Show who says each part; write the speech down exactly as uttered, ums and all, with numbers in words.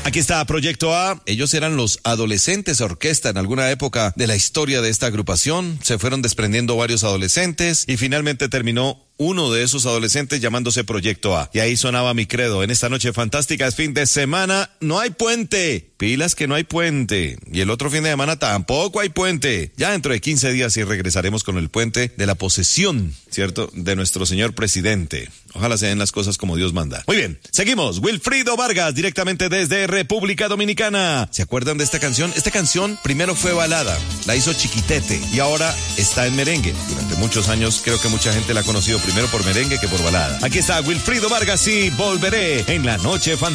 Speaker 1: Aquí está Proyecto A. Ellos eran los Adolescentes Orquesta en alguna época de la historia de esta agrupación. Se fueron desprendiendo varios adolescentes y finalmente terminó uno de esos adolescentes llamándose Proyecto A. Y ahí sonaba Mi Credo. En esta noche fantástica, es fin de semana, no hay puente. Pilas que no hay puente. Y el otro fin de semana tampoco hay puente. Ya dentro de quince días sí regresaremos con el puente de la posesión, ¿cierto? De nuestro señor presidente. Ojalá se den las cosas como Dios manda. Muy bien, seguimos. Wilfrido Vargas, directamente desde República Dominicana. ¿Se acuerdan de esta canción? Esta canción primero fue balada, la hizo Chiquitete y ahora está en merengue. Durante muchos años creo que mucha gente la ha conocido primero por merengue que por balada. Aquí está Wilfrido Vargas y Volveré en la noche fantástica.